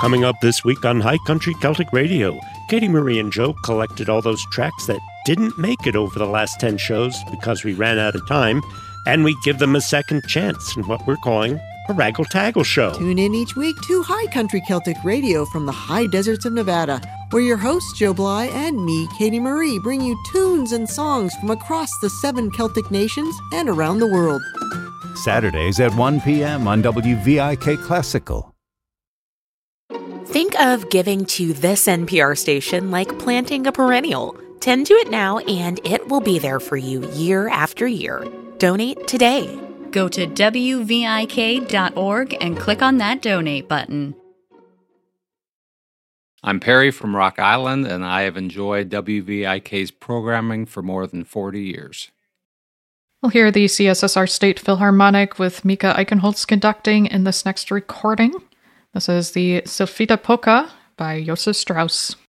Coming up this week on High Country Celtic Radio, Katie Marie and Joe collected all those tracks that didn't make it over the last 10 shows because we ran out of time, and we give them a second chance in what we're calling a Raggle-Taggle show. Tune in each week to High Country Celtic Radio from the high deserts of Nevada, where your hosts Joe Bly and me, Katie Marie, bring you tunes and songs from across the 7 Celtic nations and around the world. Saturdays at 1 p.m. on WVIK Classical. Think of giving to this NPR station like planting a perennial. Tend to it now, and it will be there for you year after year. Donate today. Go to WVIK.org and click on that donate button. I'm Perry from Rock Island, and I have enjoyed WVIK's programming for more than 40 years. We'll hear the CSSR State Philharmonic with Mika Eichenholz conducting in this next recording. This is the Silfida Polka by Josef Strauss.